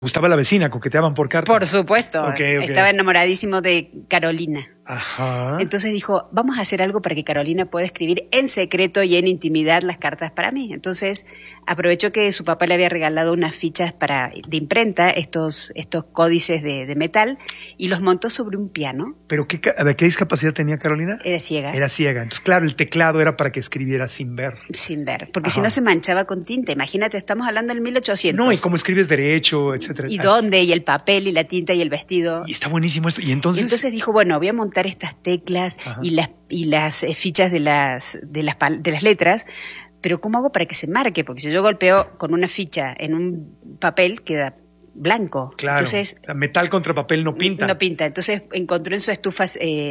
gustaba la vecina, coqueteaban por carta. Por supuesto, Okay. Estaba enamoradísimo de Carolina. Ajá. Entonces dijo, vamos a hacer algo para que Carolina pueda escribir en secreto y en intimidad las cartas para mí. Entonces aprovechó que su papá le había regalado unas fichas de imprenta, estos códices de metal, y los montó sobre un piano. ¿Pero qué discapacidad tenía Carolina? Era ciega. Era ciega. Entonces, claro, el teclado era para que escribiera sin ver. Sin ver, porque Ajá. si no se manchaba con tinta. Imagínate, estamos hablando del 1800. No, y cómo escribes derecho, etcétera. ¿Y dónde? Y el papel, y la tinta, y el vestido. Y está buenísimo esto. ¿Y entonces? Entonces dijo, bueno, voy a montar estas teclas y las fichas de las letras, pero ¿cómo hago para que se marque? Porque si yo golpeo con una ficha en un papel, queda blanco. Claro, entonces, metal contra papel no pinta. No pinta. Entonces encontró en su estufa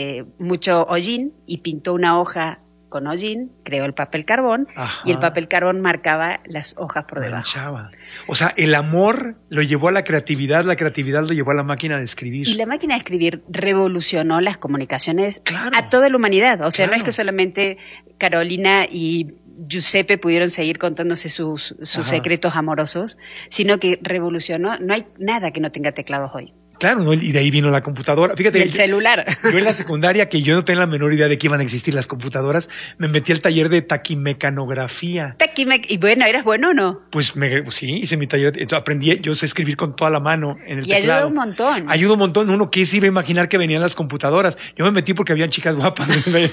mucho hollín y pintó una hoja con hollín, creó el papel carbón. Ajá. Y el papel carbón marcaba las hojas por debajo. Manchaba. O sea, el amor lo llevó a la creatividad lo llevó a la máquina de escribir. Y la máquina de escribir revolucionó las comunicaciones a toda la humanidad. O sea, no es que solamente Carolina y Giuseppe pudieron seguir contándose sus secretos amorosos, sino que revolucionó. No hay nada que no tenga teclados hoy. Claro, ¿no? Y de ahí vino la computadora. Fíjate, y el celular. Yo en la secundaria, que yo no tenía la menor idea de que iban a existir las computadoras, me metí al taller de taquimecanografía. ¿Y bueno, eras bueno o no? Pues sí, hice mi taller. Aprendí, yo sé escribir con toda la mano en el teclado. Y ayuda un montón. Ayuda un montón. Uno que se iba a imaginar que venían las computadoras. Yo me metí porque habían chicas guapas.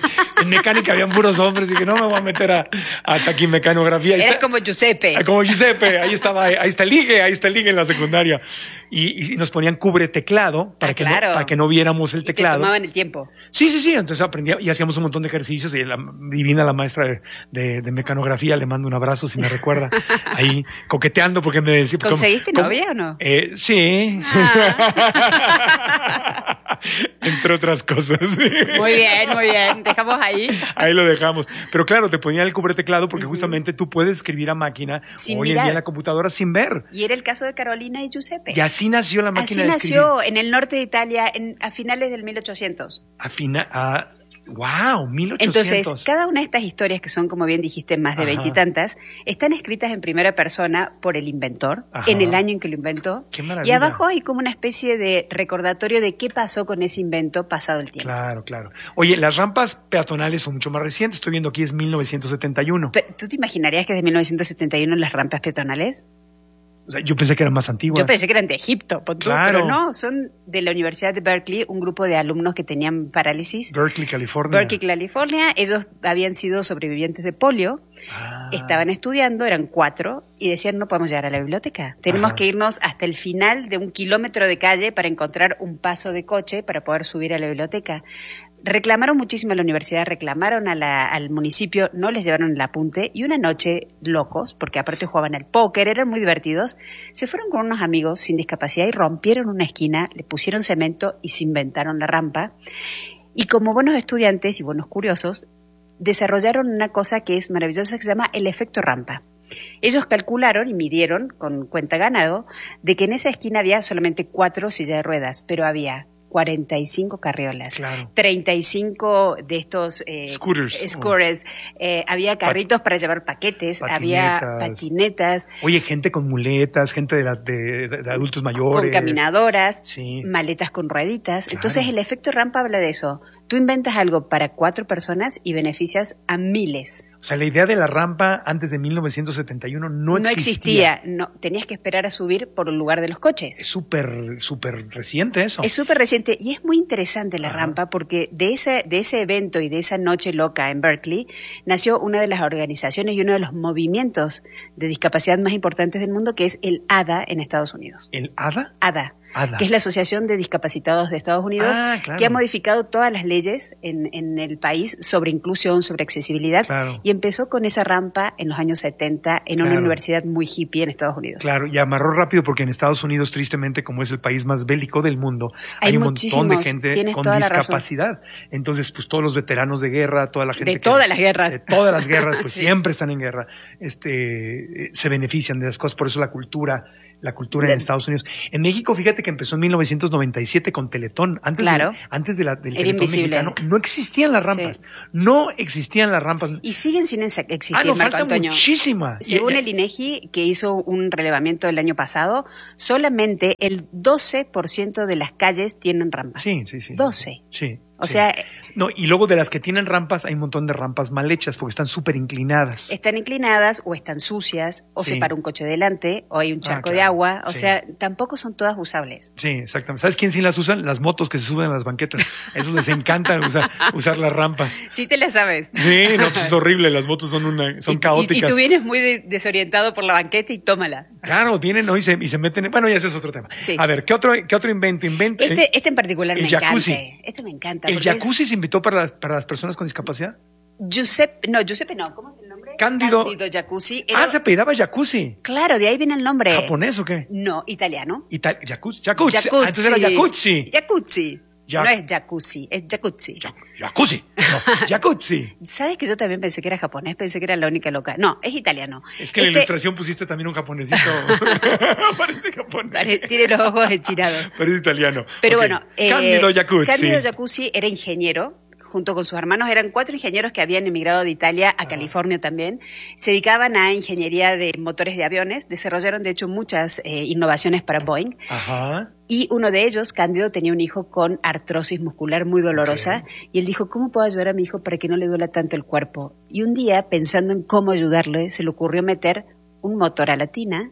En mecánica habían puros hombres. Dije, no me voy a meter a taquimecanografía. Eras como Giuseppe. Como Giuseppe. Ahí está el ligue en la secundaria. Y nos ponían cubre teclado para que no viéramos el teclado. Y te tomaban el tiempo. Sí. Entonces aprendí y hacíamos un montón de ejercicios y la maestra de mecanografía, le mando un abrazo si me recuerda, ahí coqueteando porque me decía... ¿Conseguiste novia o no? Sí. Entre otras cosas. Muy bien. Dejamos ahí. Ahí lo dejamos. Pero claro, te ponían el cubre teclado porque justamente tú puedes escribir a máquina sin hoy mirar. En día en la computadora sin ver. Y era el caso de Carolina y Giuseppe. Y así nació la máquina de escribir. Así nació en el norte de Italia a finales del 1800. ¡Wow! 1800. Entonces, cada una de estas historias, que son, como bien dijiste, más de 20 y tantas, están escritas en primera persona por el inventor, en el año en que lo inventó. ¡Qué maravilla! Y abajo hay como una especie de recordatorio de qué pasó con ese invento pasado el tiempo. Claro. Oye, las rampas peatonales son mucho más recientes. Estoy viendo aquí es 1971. Pero, ¿tú te imaginarías que es de 1971 las rampas peatonales? O sea, yo pensé que eran más antiguas. Yo pensé que eran de Egipto, claro. Pero no, son de la Universidad de Berkeley, un grupo de alumnos que tenían parálisis. Berkeley, California. Ellos habían sido sobrevivientes de polio, estaban estudiando, eran 4, y decían, no podemos llegar a la biblioteca. Tenemos que irnos hasta el final de 1 kilómetro de calle para encontrar un paso de coche para poder subir a la biblioteca. Reclamaron muchísimo a la universidad, reclamaron al municipio, no les llevaron el apunte, y una noche, locos, porque aparte jugaban al póker, eran muy divertidos, se fueron con unos amigos sin discapacidad y rompieron una esquina, le pusieron cemento y se inventaron la rampa. Y como buenos estudiantes y buenos curiosos, desarrollaron una cosa que es maravillosa, que se llama el efecto rampa. Ellos calcularon y midieron con cuenta ganado de que en esa esquina había solamente 4 sillas de ruedas, pero había 45 carriolas, 35 de estos scooters, había carritos para llevar paquetes, había patinetas. Oye, gente con muletas, gente de adultos mayores. Con caminadoras, maletas con rueditas. Claro. Entonces el efecto rampa habla de eso. Tú inventas algo para 4 personas y beneficias a miles. O sea, la idea de la rampa antes de 1971 no existía. No, tenías que esperar a subir por el lugar de los coches. Es súper reciente eso. Es súper reciente y es muy interesante la rampa porque de ese evento y de esa noche loca en Berkeley nació una de las organizaciones y uno de los movimientos de discapacidad más importantes del mundo, que es el ADA en Estados Unidos. ¿El ADA? ADA. que es la Asociación de Discapacitados de Estados Unidos, claro, que ha modificado todas las leyes en el país sobre inclusión, sobre accesibilidad, claro, y empezó con esa rampa en los años 70 en una universidad muy hippie en Estados Unidos. Claro, y amarró rápido porque en Estados Unidos, tristemente, como es el país más bélico del mundo, hay un montón de gente con discapacidad. Entonces, pues todos los veteranos de guerra, toda la gente de todas las guerras, pues sí, siempre están en guerra, se benefician de las cosas. Por eso la cultura la cultura en Estados Unidos. En México, fíjate que empezó en 1997 con Teletón. Antes del Teletón mexicano, no existían las rampas. Sí. No existían las rampas. Y siguen sin existir, Marco Antonio. Muchísima. Según el INEGI, que hizo un relevamiento el año pasado, solamente el 12% de las calles tienen rampas. Sí. 12. Sí. O sea... No, y luego de las que tienen rampas, hay un montón de rampas mal hechas porque están súper inclinadas. Están inclinadas o están sucias, o se para un coche delante, o hay un charco de agua. O sea, tampoco son todas usables. Sí, exactamente. ¿Sabes quién sí las usan? Las motos que se suben a las banquetas. Eso les encanta usar las rampas. Sí te las sabes. Sí, no, pues es horrible. Las motos son caóticas. Y tú vienes muy desorientado por la banqueta y tómala. Claro, vienen y se meten. Bueno, ya ese es otro tema. Sí. A ver, ¿qué otro invento? Este en particular me jacuzzi. encanta. Este me encanta. ¿El jacuzzi se invitó para las personas con discapacidad? Giuseppe no. ¿Cómo es el nombre? Cándido Jacuzzi. Se apellidaba Jacuzzi. Claro, de ahí viene el nombre. ¿Japonés o qué? No, italiano. Jacuzzi. Entonces era Jacuzzi. Jacuzzi. No es jacuzzi, es jacuzzi. Jacuzzi. No, jacuzzi. ¿Sabes que yo también pensé que era japonés? Pensé que era la única loca. No, es italiano. Es que en la ilustración pusiste también un japonesito. Parece japonés. Tiene los ojos enchinados. Parece italiano. Pero bueno, Cándido Jacuzzi era ingeniero. Junto con sus hermanos, eran 4 ingenieros que habían emigrado de Italia a California también. Se dedicaban a ingeniería de motores de aviones. Desarrollaron, de hecho, muchas innovaciones para Boeing. Ajá. Y uno de ellos, Cándido, tenía un hijo con artrosis muscular muy dolorosa. Okay. Y él dijo, ¿cómo puedo ayudar a mi hijo para que no le duela tanto el cuerpo? Y un día, pensando en cómo ayudarle, se le ocurrió meter un motor a la tina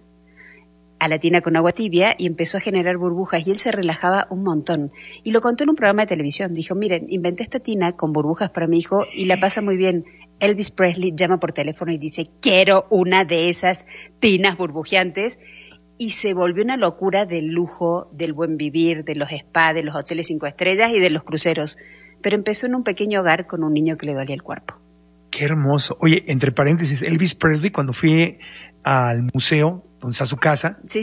con agua tibia y empezó a generar burbujas y él se relajaba un montón. Y lo contó en un programa de televisión. Dijo, miren, inventé esta tina con burbujas para mi hijo y la pasa muy bien. Elvis Presley llama por teléfono y dice, quiero una de esas tinas burbujeantes. Y se volvió una locura del lujo, del buen vivir, de los spas, de los hoteles 5 estrellas y de los cruceros. Pero empezó en un pequeño hogar con un niño que le dolía el cuerpo. Qué hermoso. Oye, entre paréntesis, Elvis Presley, cuando fui al museo, donde está su casa. Sí,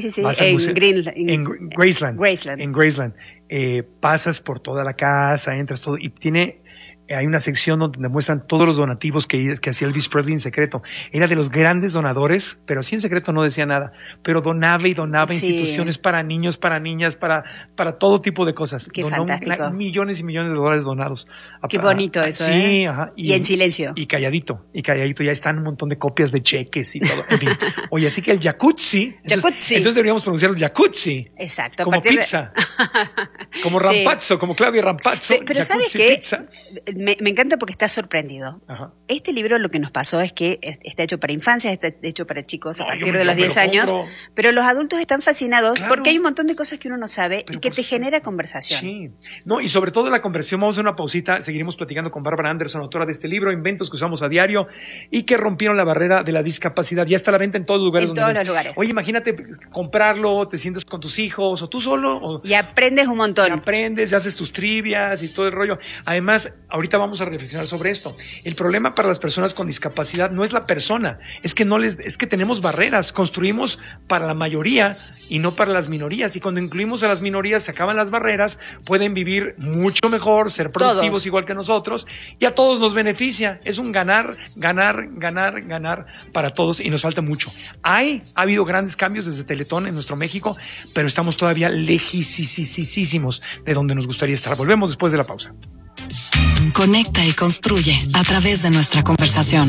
en Graceland. En Graceland. Pasas por toda la casa, entras todo, y hay una sección donde muestran todos los donativos que hacía Elvis Presley en secreto. Era de los grandes donadores, pero así en secreto no decía nada. Pero donaba instituciones para niños, para niñas, para todo tipo de cosas. Qué fantástico. Millones y millones de dólares donados. Qué bonito eso, sí, ajá. Y en silencio. Y calladito. Ya están un montón de copias de cheques y todo. En fin. Oye, así que el jacuzzi. Entonces deberíamos pronunciarlo jacuzzi. Exacto. Como pizza. Como Rampazzo, como Claudia Rampazzo. Pero ¿sabes qué? Me encanta porque está sorprendido. Ajá. Este libro lo que nos pasó es que está hecho para infancias, está hecho para chicos a partir de los 10 años, pero los adultos están fascinados porque hay un montón de cosas que uno no sabe y que te genera conversación. Sí. No, y sobre todo la conversación, vamos a hacer una pausita, seguiremos platicando con Bárbara Anderson, autora de este libro, Inventos que usamos a diario y que rompieron la barrera de la discapacidad. Ya está a la venta en todos los lugares. En todos los lugares. Oye, imagínate comprarlo, te sientas con tus hijos o tú solo. Y aprendes un montón. Y haces tus trivias y todo el rollo. Además, ahorita vamos a reflexionar sobre esto. El problema para las personas con discapacidad no es la persona, es que tenemos barreras, construimos para la mayoría y no para las minorías, y cuando incluimos a las minorías se acaban las barreras, pueden vivir mucho mejor, ser productivos todos, igual que nosotros, y a todos nos beneficia. Es un ganar para todos y nos falta mucho. Ha habido grandes cambios desde Teletón en nuestro México, pero estamos todavía lejísimos de donde nos gustaría estar. Volvemos después de la pausa. Conecta y construye a través de nuestra conversación.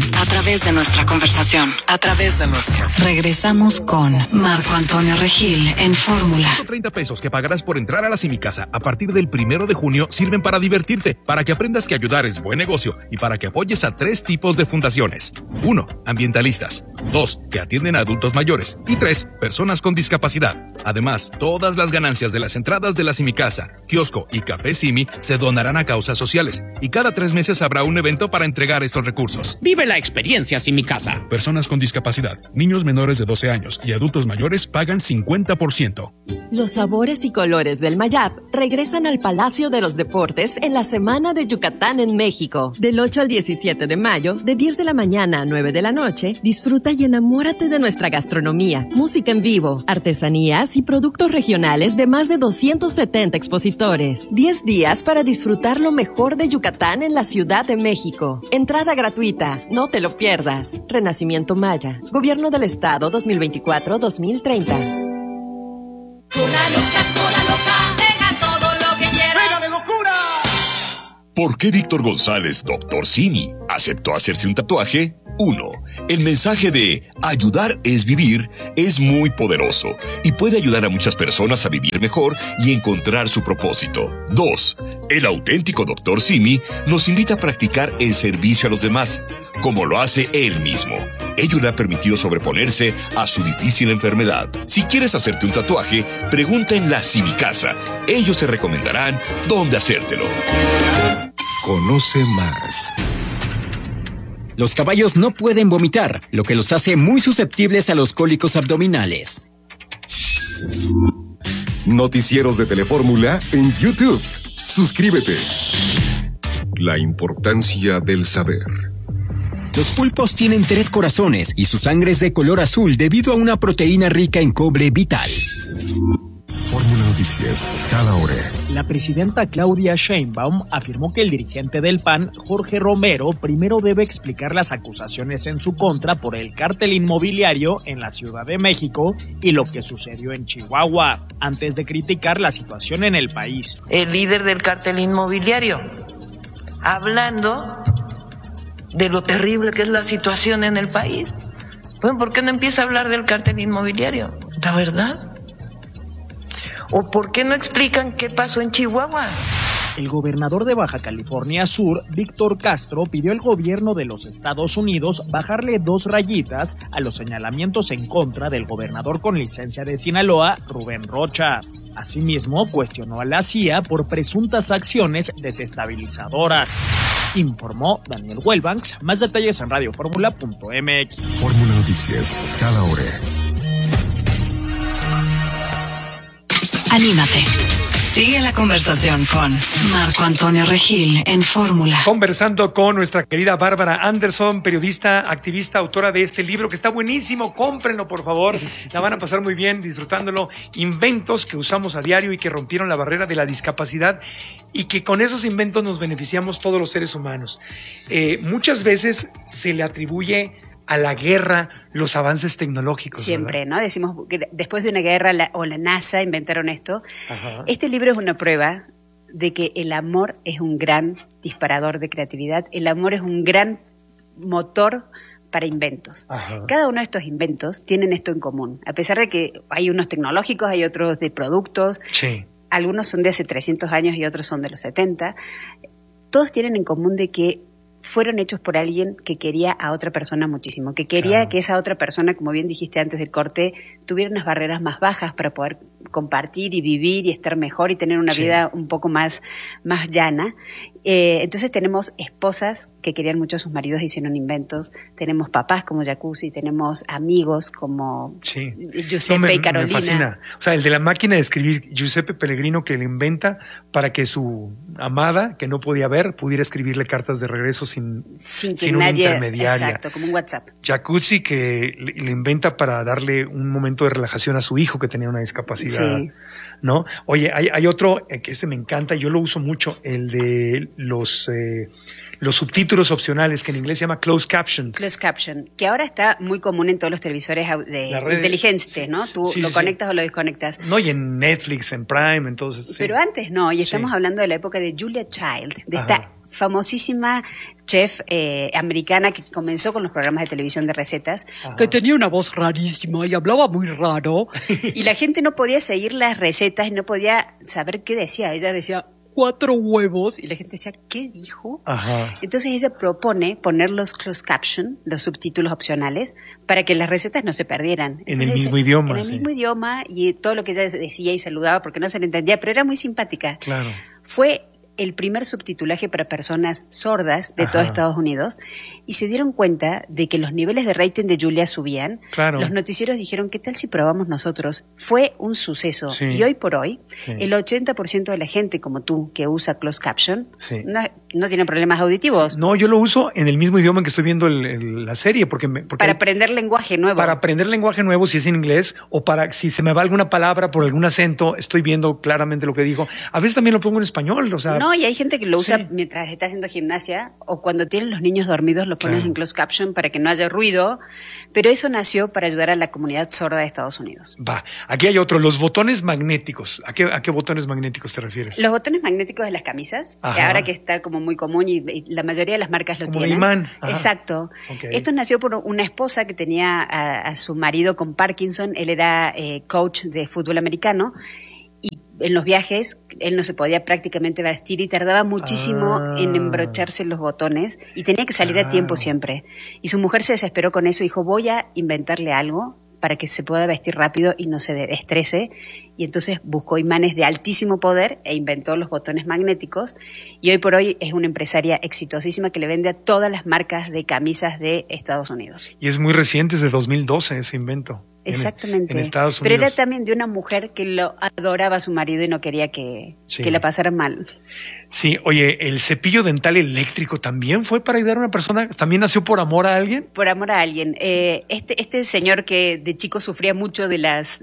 Regresamos con Marco Antonio Regil en Fórmula. 130 pesos que pagarás por entrar a la Simicasa a partir del 1 de junio sirven para divertirte, para que aprendas que ayudar es buen negocio y para que apoyes a 3 tipos de fundaciones. 1. Ambientalistas. 2. Que atienden a adultos mayores. Y 3. Personas con discapacidad. Además, todas las ganancias de las entradas de la Simicasa, kiosco y café Simi se donarán a causas sociales. Y cada 3 meses habrá un evento para entregar estos recursos. Vive la experiencia Simicasa. Personas con discapacidad, niños menores de 12 años y adultos mayores pagan 50%. Los sabores y colores del Mayap regresan al Palacio de los Deportes en la Semana de Yucatán en México. Del 8 al 17 de mayo, de 10 de la mañana a 9 de la noche, disfruta y enamórate de nuestra gastronomía, música en vivo, artesanías y productos regionales de más de 270 expositores. 10 días para disfrutar lo mejor de Yucatán en la Ciudad de México. Entrada gratuita, no te lo pierdas. Renacimiento Maya, Gobierno del Estado 2024-2030. Cola loca, deja todo lo que quieras. ¡Venga de locura! ¿Por qué Víctor González, Dr. Simi, aceptó hacerse un tatuaje? 1. El mensaje de ayudar es vivir es muy poderoso y puede ayudar a muchas personas a vivir mejor y encontrar su propósito. 2. El auténtico Dr. Simi nos invita a practicar el servicio a los demás, como lo hace él mismo. Ello le ha permitido sobreponerse a su difícil enfermedad. Si quieres hacerte un tatuaje, pregunta en la Simicasa. Ellos te recomendarán dónde hacértelo. Conoce más. Los caballos no pueden vomitar, lo que los hace muy susceptibles a los cólicos abdominales. Noticieros de Telefórmula en YouTube. Suscríbete. La importancia del saber. Los pulpos tienen 3 corazones y su sangre es de color azul debido a una proteína rica en cobre vital. Fórmula Noticias, cada hora. La presidenta Claudia Sheinbaum afirmó que el dirigente del PAN, Jorge Romero, primero debe explicar las acusaciones en su contra por el cártel inmobiliario en la Ciudad de México y lo que sucedió en Chihuahua, antes de criticar la situación en el país. El líder del cártel inmobiliario, hablando de lo terrible que es la situación en el país. Bueno, ¿por qué no empieza a hablar del cártel inmobiliario? La verdad. ¿O por qué no explican qué pasó en Chihuahua? El gobernador de Baja California Sur, Víctor Castro, pidió al gobierno de los Estados Unidos bajarle 2 rayitas a los señalamientos en contra del gobernador con licencia de Sinaloa, Rubén Rocha. Asimismo, cuestionó a la CIA por presuntas acciones desestabilizadoras. Informó Daniel Huelbanks. Más detalles en radioformula.mx. Fórmula Noticias, cada hora. Anímate. Sigue la conversación con Marco Antonio Regil en Fórmula. Conversando con nuestra querida Bárbara Anderson, periodista, activista, autora de este libro que está buenísimo. Cómprenlo, por favor. La van a pasar muy bien disfrutándolo. Inventos que usamos a diario y que rompieron la barrera de la discapacidad y que con esos inventos nos beneficiamos todos los seres humanos. Muchas veces se le atribuye a la guerra los avances tecnológicos. Siempre, ¿verdad? ¿no? Decimos que después de una guerra la NASA inventaron esto. Ajá. Este libro es una prueba de que el amor es un gran disparador de creatividad, el amor es un gran motor para inventos. Ajá. Cada uno de estos inventos tienen esto en común, a pesar de que hay unos tecnológicos, hay otros de productos, Sí. algunos son de hace 300 años y otros son de los 70, todos tienen en común de que fueron hechos por alguien que quería a otra persona muchísimo, que quería Claro. que esa otra persona, como bien dijiste antes del corte, tuviera unas barreras más bajas para poder compartir y vivir y estar mejor y tener una Sí. vida un poco más llana. Entonces tenemos esposas que querían mucho a sus maridos y hicieron inventos, tenemos papás como Jacuzzi, tenemos amigos como Sí. Giuseppe y Carolina. Me fascina. O sea, el de la máquina de escribir, Giuseppe Pellegrino, que le inventa para que su amada, que no podía ver, pudiera escribirle cartas de regreso sin que una nadie, intermediaria. exacto, como un WhatsApp. Jacuzzi, que le inventa para darle un momento de relajación a su hijo que tenía una discapacidad, Sí. ¿no? Oye, hay otro que ese me encanta, yo lo uso mucho, el de los subtítulos opcionales, que en inglés se llama closed caption. Closed caption, que ahora está muy común en todos los televisores inteligentes, ¿no? Tú sí, lo sí, conectas o lo desconectas. No, y en Netflix, en Prime, entonces. Sí. Pero antes no, y estamos Sí. hablando de la época de Julia Child, de Ajá. esta famosísima chef americana que comenzó con los programas de televisión de recetas, que tenía una voz rarísima y hablaba muy raro, y la gente no podía seguir las recetas y no podía saber qué decía. Ella decía 4 huevos y la gente decía, ¿qué dijo? Ajá. Entonces ella propone poner los closed caption, los subtítulos opcionales, para que las recetas no se perdieran. En Entonces, el mismo idioma. En el sí. mismo idioma, y todo lo que ella decía y saludaba porque no se le entendía, pero era muy simpática. Claro. Fue el primer subtitulaje para personas sordas de todo Ajá. Estados Unidos, y se dieron cuenta de que los niveles de rating de Julia subían. Claro. Los noticieros dijeron, ¿qué tal si probamos nosotros? Fue un suceso. Sí. Y hoy por hoy, Sí. el 80% de la gente como tú que usa closed caption, Sí. no tienen problemas auditivos. No, yo lo uso en el mismo idioma en que estoy viendo la serie, porque para aprender lenguaje nuevo. Para aprender lenguaje nuevo, si es en inglés, o para si se me va alguna palabra por algún acento, estoy viendo claramente lo que digo. A veces también lo pongo en español, o sea. No, y hay gente que lo usa mientras está haciendo gimnasia, o cuando tienen los niños dormidos lo pones en closed caption para que no haya ruido, pero eso nació para ayudar a la comunidad sorda de Estados Unidos. Va, aquí hay otro, los botones magnéticos. ¿A qué botones magnéticos te refieres? Los botones magnéticos de las camisas, que ahora que está como muy común y la mayoría de las marcas lo como tienen. Imán. Exacto. Okay. Esto nació por una esposa que tenía a su marido con Parkinson. Él era coach de fútbol americano y en los viajes él no se podía prácticamente vestir y tardaba muchísimo en embrocharse los botones y tenía que salir a tiempo siempre. Y su mujer se desesperó con eso y dijo, voy a inventarle algo para que se pueda vestir rápido y no se estrese. Y entonces buscó imanes de altísimo poder e inventó los botones magnéticos. Y hoy por hoy es una empresaria exitosísima que le vende a todas las marcas de camisas de Estados Unidos. Y es muy reciente, es de 2012 ese invento. Exactamente. En Estados Unidos. Pero era también de una mujer que lo adoraba a su marido y no quería que la pasara mal. Sí, oye, el cepillo dental eléctrico también fue para ayudar a una persona, también nació por amor a alguien. Por amor a alguien. Este señor que de chico sufría mucho de las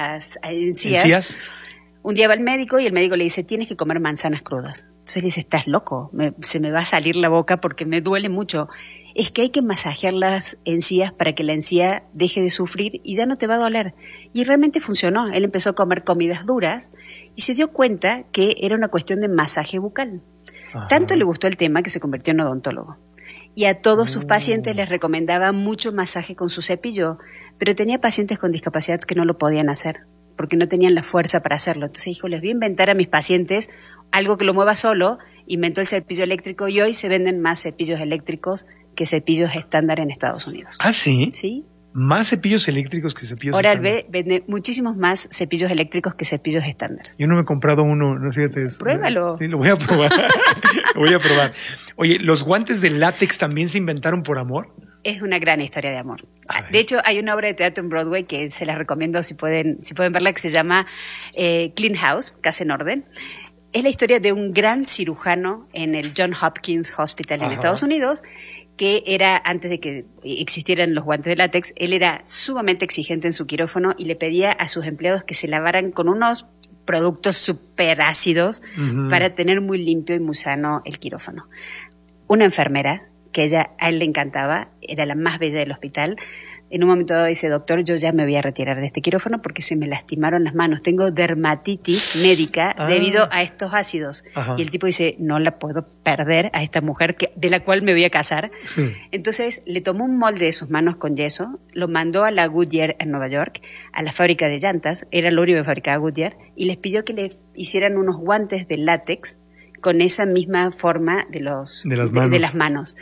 encías, un día va al médico y el médico le dice, tienes que comer manzanas crudas. Entonces le dice, estás loco, se me va a salir la boca porque me duele mucho. Es que hay que masajear las encías para que la encía deje de sufrir y ya no te va a doler. Y realmente funcionó. Él empezó a comer comidas duras y se dio cuenta que era una cuestión de masaje bucal. Ajá. Tanto le gustó el tema que se convirtió en odontólogo. Y a todos sus pacientes les recomendaba mucho masaje con su cepillo, pero tenía pacientes con discapacidad que no lo podían hacer porque no tenían la fuerza para hacerlo. Entonces dijo, les voy a inventar a mis pacientes algo que lo mueva solo. Inventó el cepillo eléctrico y hoy se venden más cepillos eléctricos que cepillos estándar en Estados Unidos. ¿Ah, sí? Sí. Más cepillos eléctricos que cepillos estándar. Oral-B vende muchísimos más cepillos eléctricos que cepillos estándar. Yo no me he comprado uno, no fíjate. Pruébalo. Sí, lo voy a probar. Lo voy a probar. Oye, ¿los guantes de látex también se inventaron por amor? Es una gran historia de amor. De hecho, hay una obra de teatro en Broadway que se las recomiendo si pueden verla, que se llama Clean House, Casa en Orden. Es la historia de un gran cirujano en el Johns Hopkins Hospital en Estados Unidos, que era, antes de que existieran los guantes de látex, él era sumamente exigente en su quirófano y le pedía a sus empleados que se lavaran con unos productos súper ácidos para tener muy limpio y muy sano el quirófano. Una enfermera, que a él le encantaba, era la más bella del hospital, en un momento dado dice, doctor, yo ya me voy a retirar de este quirófano porque se me lastimaron las manos. Tengo dermatitis médica debido a estos ácidos. Ajá. Y el tipo dice, no la puedo perder a esta mujer de la cual me voy a casar. Sí. Entonces le tomó un molde de sus manos con yeso, lo mandó a la Goodyear en Nueva York, a la fábrica de llantas, era lo único que fabricaba Goodyear, y les pidió que le hicieran unos guantes de látex con esa misma forma de las manos.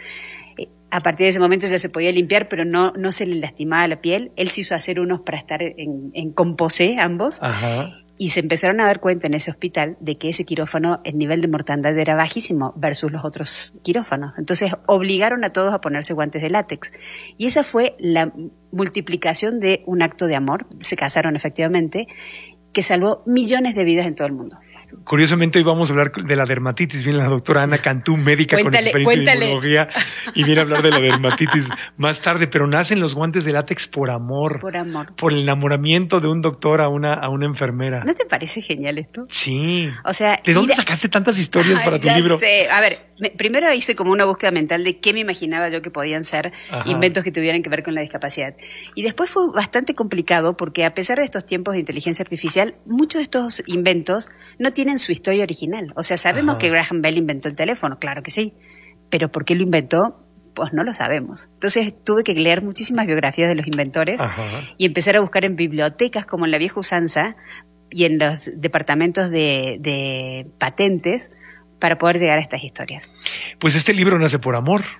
A partir de ese momento ya se podía limpiar, pero no se le lastimaba la piel. Él se hizo hacer unos para estar en composé ambos. Ajá. Y se empezaron a dar cuenta en ese hospital de que ese quirófano, el nivel de mortandad era bajísimo versus los otros quirófanos. Entonces obligaron a todos a ponerse guantes de látex. Y esa fue la multiplicación de un acto de amor. Se casaron efectivamente, que salvó millones de vidas en todo el mundo. Curiosamente hoy vamos a hablar de la dermatitis. Viene la doctora Ana Cantú, médica con experiencia en inmunología, y viene a hablar de la dermatitis más tarde, pero nacen los guantes de látex por amor. Por amor. Por el enamoramiento de un doctor a una enfermera. ¿No te parece genial esto? Sí. O sea, ¿de dónde sacaste tantas historias para tu libro? Sé. A ver, primero hice como una búsqueda mental de qué me imaginaba yo que podían ser inventos que tuvieran que ver con la discapacidad. Y después fue bastante complicado porque a pesar de estos tiempos de inteligencia artificial, muchos de estos inventos no tienen su historia original. O sea, sabemos que Graham Bell inventó el teléfono, claro que sí, pero ¿por qué lo inventó? Pues no lo sabemos. Entonces tuve que leer muchísimas biografías de los inventores y empezar a buscar en bibliotecas como en la vieja usanza y en los departamentos de patentes para poder llegar a estas historias. Pues este libro nace por amor.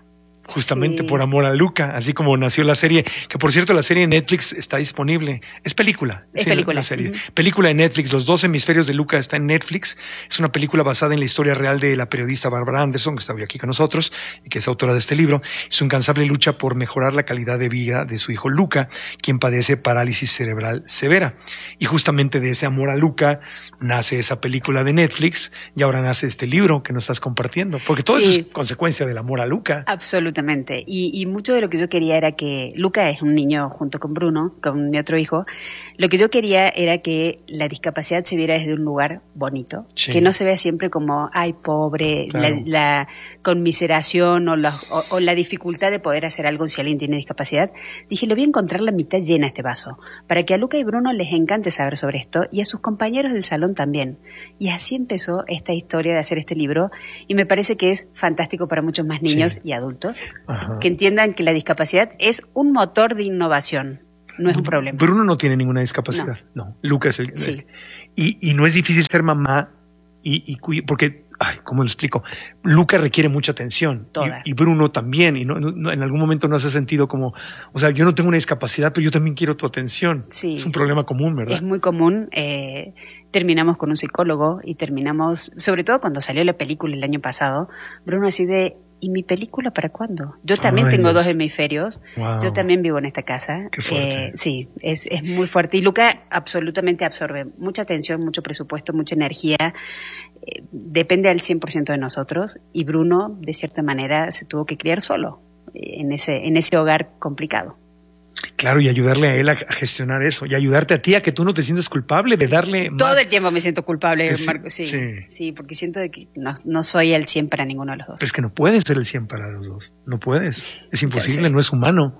justamente por amor a Luca, así como nació la serie, que por cierto la serie en Netflix está disponible. Es película. Es película. La serie. Película de Netflix, Los 2 hemisferios de Luca está en Netflix. Es una película basada en la historia real de la periodista Barbara Anderson, que está hoy aquí con nosotros y que es autora de este libro. Su incansable lucha por mejorar la calidad de vida de su hijo Luca, quien padece parálisis cerebral severa. Y justamente de ese amor a Luca nace esa película de Netflix y ahora nace este libro que nos estás compartiendo, porque todo eso es consecuencia del amor a Luca. Absolutamente. Y mucho de lo que yo quería era que Luca es un niño junto con Bruno, con mi otro hijo. Lo que yo quería era que la discapacidad se viera desde un lugar bonito, que no se vea siempre como, ay, pobre, claro, la conmiseración o la dificultad de poder hacer algo si alguien tiene discapacidad. Dije, le voy a encontrar la mitad llena a este vaso, para que a Luca y Bruno les encante saber sobre esto y a sus compañeros del salón también. Y así empezó esta historia de hacer este libro y me parece que es fantástico para muchos más niños y adultos que entiendan que la discapacidad es un motor de innovación, no es un problema. Bruno no tiene ninguna discapacidad, no. Luca es el... Y no es difícil ser mamá porque... Ay, ¿cómo lo explico? Luca requiere mucha atención y Bruno también, y no, en algún momento no hace sentido como, o sea, yo no tengo una discapacidad, pero yo también quiero tu atención. Sí. Es un problema común, ¿verdad? Es muy común. Terminamos con un psicólogo y terminamos, sobre todo cuando salió la película el año pasado, Bruno así de, ¿y mi película para cuándo? Yo también tengo 2 hemisferios, yo también vivo en esta casa. Qué fuerte. Sí, es muy fuerte. Y Luca absolutamente absorbe mucha atención, mucho presupuesto, mucha energía. Depende al 100% de nosotros. Y Bruno, de cierta manera, se tuvo que criar solo en ese hogar complicado. Claro, y ayudarle a él a gestionar eso, y ayudarte a ti a que tú no te sientas culpable de darle más. Todo el tiempo me siento culpable, Marco. Sí, porque siento que no soy el 100 para ninguno de los dos. Pero es que no puedes ser el 100 para los dos, no puedes, es imposible, no es humano.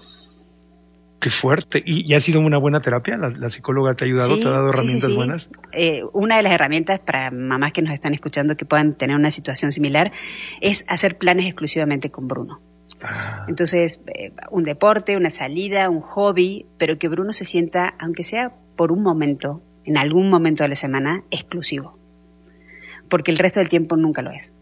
Qué fuerte. ¿Y ha sido una buena terapia? ¿La psicóloga te ha ayudado? ¿Te ha dado herramientas buenas? Una de las herramientas para mamás que nos están escuchando que puedan tener una situación similar es hacer planes exclusivamente con Bruno. Entonces, un deporte, una salida, un hobby, pero que Bruno se sienta, aunque sea por un momento, en algún momento de la semana, exclusivo. Porque el resto del tiempo nunca lo es.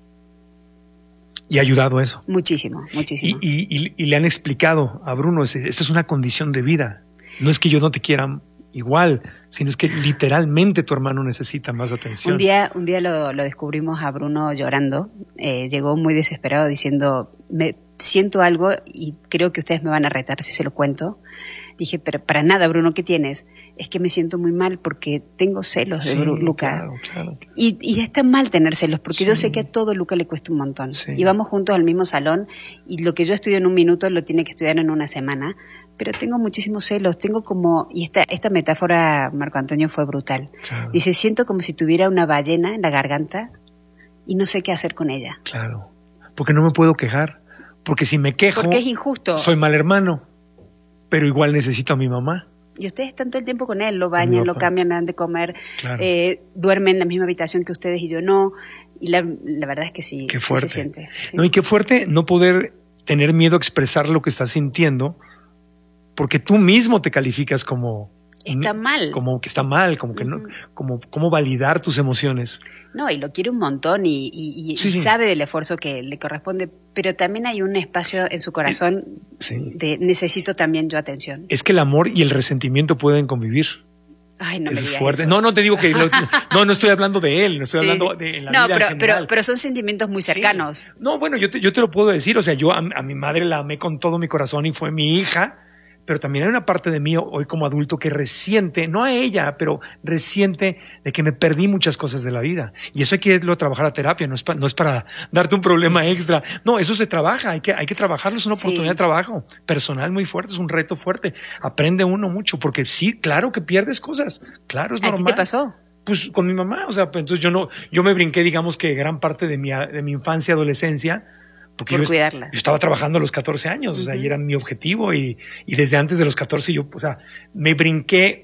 ¿Y ha ayudado eso? Muchísimo, muchísimo. Y le han explicado a Bruno, esto es una condición de vida. No es que yo no te quiera igual, sino es que literalmente tu hermano necesita más atención. Un día lo descubrimos a Bruno llorando. Llegó muy desesperado diciendo, me siento algo y creo que ustedes me van a retar si se lo cuento. Dije, pero para nada, Bruno, ¿qué tienes? Es que me siento muy mal porque tengo celos de Luca. Claro. Y está mal tener celos porque yo sé que a todo Luca le cuesta un montón. Y vamos juntos al mismo salón y lo que yo estudio en un minuto lo tiene que estudiar en una semana. Pero tengo muchísimos celos, tengo como... Y esta metáfora, Marco Antonio, fue brutal. Claro. Dice, siento como si tuviera una ballena en la garganta y no sé qué hacer con ella. Claro, porque no me puedo quejar. Porque si me quejo... Porque es injusto. Soy mal hermano, pero igual necesito a mi mamá. Y ustedes están todo el tiempo con él, lo bañan, lo cambian, le dan de comer, duermen en la misma habitación que ustedes y yo no. Y la verdad es que sí, qué fuerte. Sí se siente. Sí. No, y qué fuerte no poder tener miedo a expresar lo que estás sintiendo, porque tú mismo te calificas como... Está mal. Como que está mal, como que no, como validar tus emociones. No, y lo quiere un montón y sabe del esfuerzo que le corresponde, pero también hay un espacio en su corazón de necesito también yo atención. Es que el amor y el resentimiento pueden convivir. Ay, no eso me es fuerte. eso. No te digo que no estoy hablando de él, no estoy hablando de la vida en general. pero son sentimientos muy cercanos. Sí. No, bueno, yo te lo puedo decir, o sea, yo a mi madre la amé con todo mi corazón y fue mi hija. Pero también hay una parte de mí hoy como adulto que resiente, no a ella, pero resiente de que me perdí muchas cosas de la vida. Y eso hay que irlo a trabajar a terapia, no es para darte un problema extra. No, eso se trabaja, hay que trabajarlo, es una oportunidad de trabajo personal muy fuerte, es un reto fuerte. Aprende uno mucho, porque sí, claro que pierdes cosas, claro, es normal. ¿A ti te pasó? Pues con mi mamá, o sea, pues, entonces yo me brinqué, digamos que gran parte de mi infancia, adolescencia, porque por cuidarla. Yo estaba trabajando a los 14 años, o sea, y era mi objetivo y desde antes de los 14 yo, o sea, me brinqué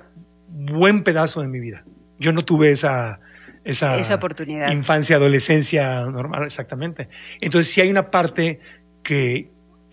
buen pedazo de mi vida. Yo no tuve esa oportunidad. Infancia, adolescencia normal, exactamente. Entonces sí hay una parte que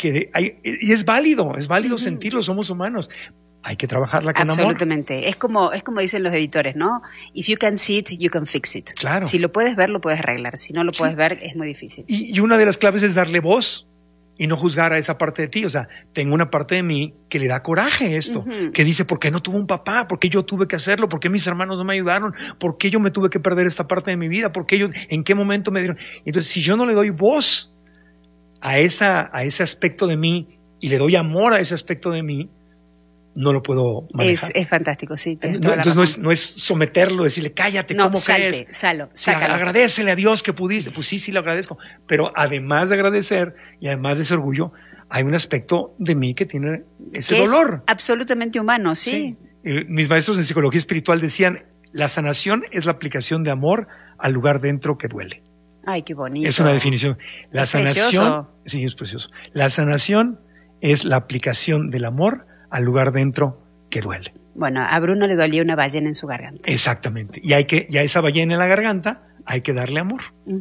y es válido sentirlo, somos humanos. Hay que trabajarla con amor. Absolutamente. Es como dicen los editores, ¿no? If you can see it, you can fix it. Claro. Si lo puedes ver, lo puedes arreglar. Si no lo puedes ver, es muy difícil. Y una de las claves es darle voz. y no juzgar a esa parte de ti. O sea, tengo una parte de mí que le da coraje esto, que dice, ¿por qué no tuve un papá? ¿Por qué yo tuve que hacerlo? ¿Por qué mis hermanos no me ayudaron? ¿Por qué yo me tuve que perder esta parte de mi vida? ¿Por qué en qué momento me dieron? Entonces, si yo no le doy voz a ese aspecto de mí y le doy amor a ese aspecto de mí, no lo puedo manejar. Es fantástico, sí. Entonces no es someterlo, decirle, cállate, ¿cómo crees? Sácalo. Agradécele a Dios que pudiste. Pues sí, lo agradezco. Pero además de agradecer y además de ese orgullo, hay un aspecto de mí que tiene ese dolor. Es absolutamente humano, sí. Mis maestros en psicología espiritual decían, la sanación es la aplicación de amor al lugar dentro que duele. Ay, qué bonito. Es una definición. La sanación, precioso. Sí, es precioso. La sanación es la aplicación del amor al lugar dentro que duele. Bueno, a Bruno le dolía una ballena en su garganta. Exactamente. Y a esa ballena en la garganta hay que darle amor.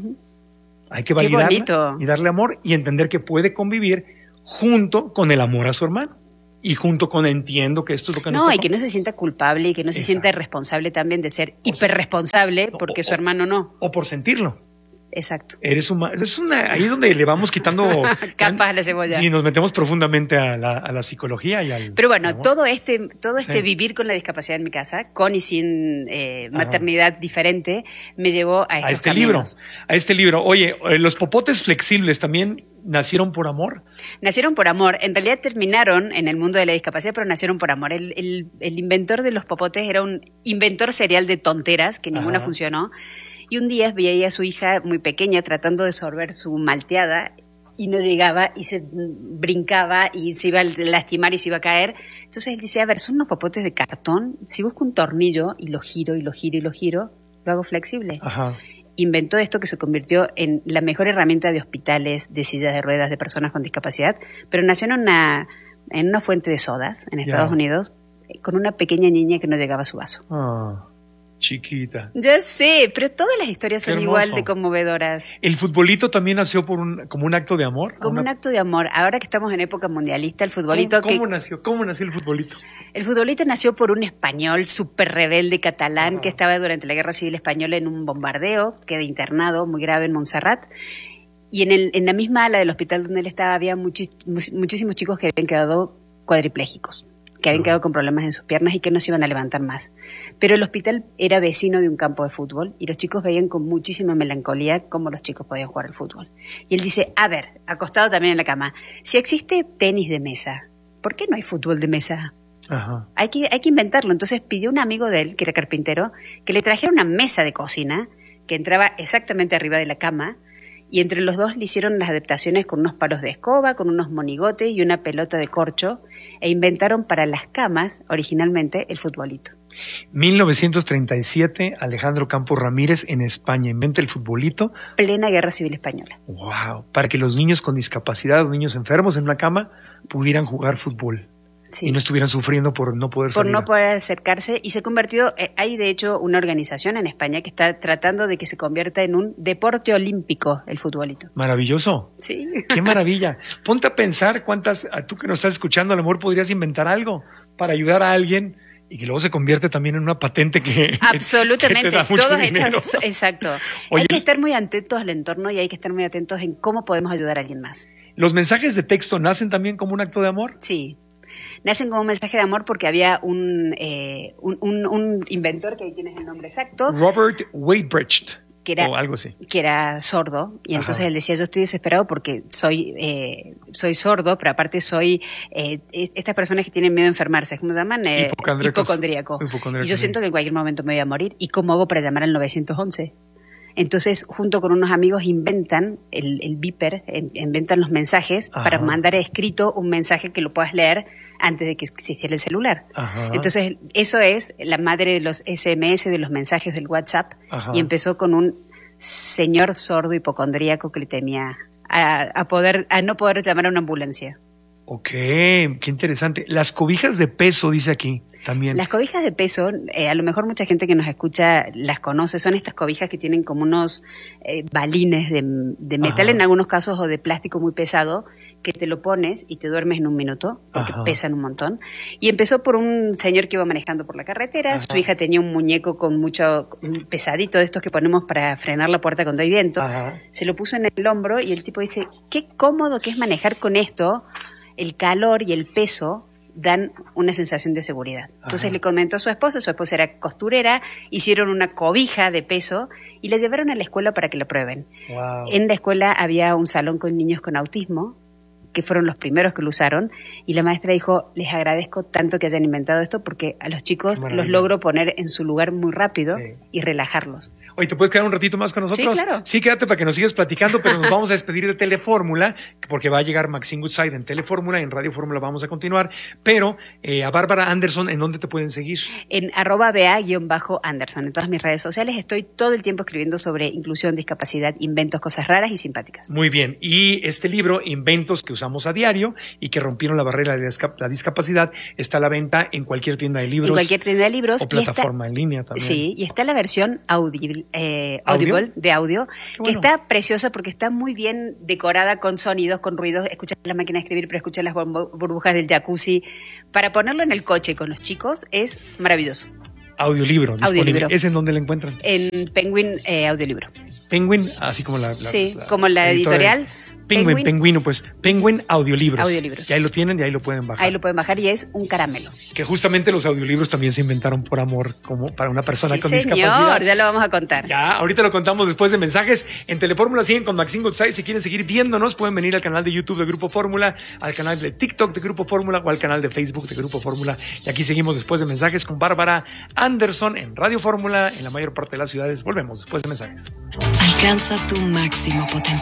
Hay que validarla y darle amor y entender que puede convivir junto con el amor a su hermano. Y junto con entiendo que esto es lo que nos toca. Y que no se sienta culpable y que no se sienta responsable también de ser hiperresponsable porque su hermano no. O por sentirlo. Exacto. Eres humano. Ahí es donde le vamos quitando capas a la cebolla. Sí, nos metemos profundamente a la psicología y al. Pero bueno, todo este vivir con la discapacidad en mi casa, con y sin maternidad diferente, me llevó a estos caminos. A este libro. Oye, los popotes flexibles también nacieron por amor. Nacieron por amor. En realidad terminaron en el mundo de la discapacidad, pero nacieron por amor. El inventor de los popotes era un inventor serial de tonteras, que ninguna funcionó. Y un día veía a su hija muy pequeña tratando de sorber su malteada y no llegaba y se brincaba y se iba a lastimar y se iba a caer. Entonces él dice, a ver, son unos popotes de cartón. Si busco un tornillo y lo giro, lo hago flexible. Inventó esto que se convirtió en la mejor herramienta de hospitales, de sillas de ruedas, de personas con discapacidad, pero nació en una fuente de sodas en Estados Unidos con una pequeña niña que no llegaba a su vaso. Chiquita. Ya sé, pero todas las historias son igual de conmovedoras. ¿El futbolito también nació como un acto de amor? Como un acto de amor. Ahora que estamos en época mundialista, el futbolito... ¿Cómo nació? ¿Cómo nació el futbolito? El futbolito nació por un español súper rebelde catalán que estaba durante la Guerra Civil Española en un bombardeo, queda internado muy grave en Montserrat. Y en la misma ala del hospital donde él estaba había muchísimos chicos que habían quedado cuadriplégicos, que habían quedado con problemas en sus piernas y que no se iban a levantar más. Pero el hospital era vecino de un campo de fútbol y los chicos veían con muchísima melancolía cómo los chicos podían jugar al fútbol. Y él dice, a ver, acostado también en la cama, si existe tenis de mesa, ¿por qué no hay fútbol de mesa? Hay que inventarlo. Entonces pidió a un amigo de él, que era carpintero, que le trajera una mesa de cocina que entraba exactamente arriba de la cama. Y entre los dos le hicieron las adaptaciones con unos palos de escoba, con unos monigotes y una pelota de corcho, e inventaron para las camas, originalmente, el futbolito. 1937, Alejandro Campos Ramírez en España inventa el futbolito. Plena Guerra Civil Española. ¡Wow! Para que los niños con discapacidad, los niños enfermos en una cama, pudieran jugar fútbol. Sí. Y no estuvieran sufriendo por no poder salir. Por no poder acercarse. Y se ha convertido, hay de hecho una organización en España que está tratando de que se convierta en un deporte olímpico el futbolito. Maravilloso. Sí. Qué maravilla. Ponte a pensar tú que nos estás escuchando, a lo mejor podrías inventar algo para ayudar a alguien y que luego se convierte también en una patente que absolutamente. Que te da mucho todos dinero. Exacto. Oye, hay que estar muy atentos al entorno y hay que estar muy atentos en cómo podemos ayudar a alguien más. ¿Los mensajes de texto nacen también como un acto de amor? Sí. Nacen como un mensaje de amor porque había un inventor, que ahí tienes el nombre exacto. Robert Weybrecht. O algo así. Que era sordo. Y entonces él decía, yo estoy desesperado porque soy sordo, pero aparte soy estas personas que tienen miedo a enfermarse. ¿Cómo se llaman? Hipocondríaco. Y yo siento que en cualquier momento me voy a morir. ¿Y cómo hago para llamar al 911? Entonces, junto con unos amigos inventan el beeper, inventan los mensajes para mandar escrito un mensaje que lo puedas leer antes de que existiera el celular. Entonces, eso es la madre de los SMS, de los mensajes del WhatsApp, y empezó con un señor sordo hipocondríaco que le temía a no poder llamar a una ambulancia. Ok, qué interesante. Las cobijas de peso, dice aquí también. Las cobijas de peso, a lo mejor mucha gente que nos escucha las conoce, son estas cobijas que tienen como unos balines de metal en algunos casos o de plástico muy pesado, que te lo pones y te duermes en un minuto, porque pesan un montón. Y empezó por un señor que iba manejando por la carretera, su hija tenía un muñeco con mucho pesadito de estos que ponemos para frenar la puerta cuando hay viento, se lo puso en el hombro y el tipo dice, qué cómodo que es manejar con esto, el calor y el peso dan una sensación de seguridad. Entonces le comentó a su esposa era costurera, hicieron una cobija de peso y la llevaron a la escuela para que la prueben. Wow. En la escuela había un salón con niños con autismo, que fueron los primeros que lo usaron, y la maestra dijo, les agradezco tanto que hayan inventado esto porque a los chicos los logro poner en su lugar muy rápido y relajarlos. Oye, ¿te puedes quedar un ratito más con nosotros? Sí, claro. Sí, quédate para que nos sigas platicando, pero nos vamos a despedir de Telefórmula, porque va a llegar Maxine Goodside en Telefórmula, en Radio Fórmula vamos a continuar, pero a Bárbara Anderson, ¿en dónde te pueden seguir? En @BA_Anderson, en todas mis redes sociales, estoy todo el tiempo escribiendo sobre inclusión, discapacidad, inventos, cosas raras y simpáticas. Muy bien, y este libro, Inventos que usamos a diario y que rompieron la barrera de la discapacidad, está a la venta en cualquier tienda de libros. En cualquier tienda de libros. O plataforma en línea también. Sí, y está la versión audible de audio, que está preciosa porque está muy bien decorada con sonidos, con ruidos. Escuchas la máquina de escribir, pero escuchas las burbujas del jacuzzi. Para ponerlo en el coche con los chicos es maravilloso. Audiolibro. ¿Es en dónde lo encuentran? En Penguin Audiolibro. Penguin, así como la como la editorial. Penguin Audiolibros. Audiolibros. Y ahí lo tienen y ahí lo pueden bajar. Ahí lo pueden bajar y es un caramelo. Que justamente los audiolibros también se inventaron por amor, como para una persona con discapacidad. Ya lo vamos a contar. Ya, ahorita lo contamos después de mensajes. En Telefórmula siguen con Maxine Goodside. Si quieren seguir viéndonos, pueden venir al canal de YouTube de Grupo Fórmula, al canal de TikTok de Grupo Fórmula o al canal de Facebook de Grupo Fórmula. Y aquí seguimos después de mensajes con Bárbara Anderson en Radio Fórmula en la mayor parte de las ciudades. Volvemos después de mensajes. Alcanza tu máximo potencial.